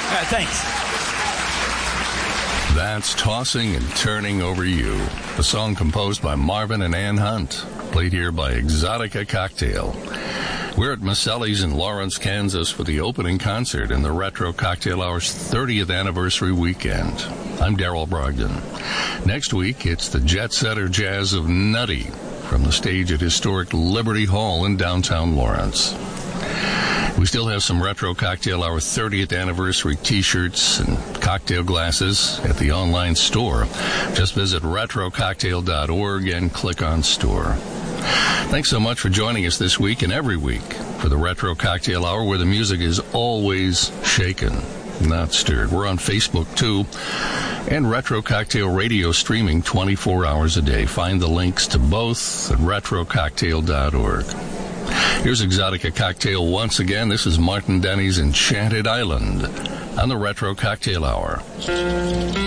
Thanks. That's Tossing and Turning Over You, a song composed by Marvin and Ann Hunt, played here by Exotica Cocktail. We're at Maselli's in Lawrence, Kansas for the opening concert in the Retro Cocktail Hour's 30th anniversary weekend. I'm Daryl Brogdon. Next week, it's the Jet Setter Jazz of Nutty from the stage at historic Liberty Hall in downtown Lawrence. We still have some Retro Cocktail Hour 30th anniversary t-shirts and cocktail glasses at the online store. Just visit retrococktail.org and click on store. Thanks so much for joining us this week and every week for the Retro Cocktail Hour, where the music is always shaken, not stirred. We're on Facebook, too, and Retro Cocktail Radio streaming 24 hours a day. Find the links to both at retrococktail.org. Here's Exotica Cocktail once again. This is Martin Denny's Enchanted Island on the Retro Cocktail Hour.